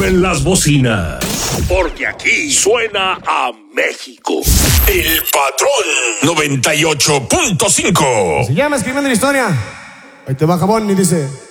suenen las bocinas, porque aquí suena a México. El Patrón 98.5. Se llama Escribiendo la Historia. Ahí te va, Jabón, y dice...